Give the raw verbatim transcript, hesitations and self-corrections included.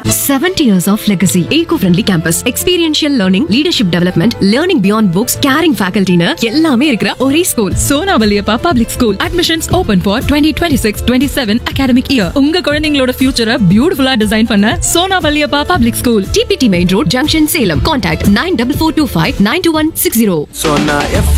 seventy years of legacy. Eco-friendly campus. Experiential learning, leadership development, learning beyond books, caring faculty னு எல்லாமே இருக்கிற ஒரே school. Sona Valliappa public school. Admissions open for twenty twenty-six twenty-seven academic year. உங்க குழந்தைகளோட ஃபியூச்சரை பியூட்டிஃபுல்லா design பண்ண Sona Valliappa public school. T P T Main Road, Junction, Salem. Contact nine four four two five nine two one six zero. Sona F